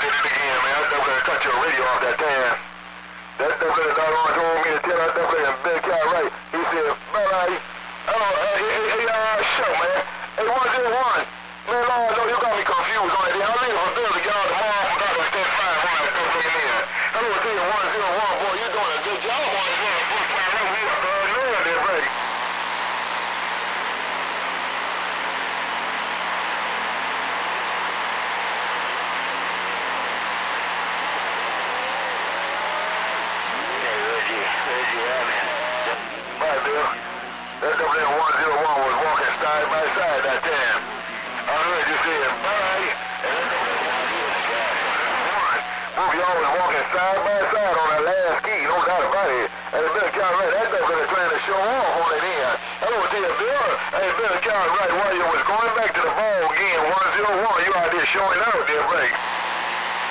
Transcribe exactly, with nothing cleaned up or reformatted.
did it again, man. I thought I cut your radio off that time. That definitely the doggone told me to tell that definitely in Big Cat right. He said, brother, oh, uh, hey, hey, hey, uh, show, man. Hey, one zero one. Man, Lord, no, you got me confused on it. I'm leaving for Bill to get out tomorrow from Doctor State five when I go from in. Hello, to you, one zero one, boy, you're doing a good job on this one. Boy, trying to we are uh, knowing this, right? That W one zero one was walking side by side that time. I heard you say bye, and that W one, both y'all was walking side by side on that last ski, no doubt about it. And Bill Count right, that W trying to show off on it in. Hello to you, Bill. Hey, Bill Count right, while you was going back to the ball game, one zero one, you out there showing out there, right?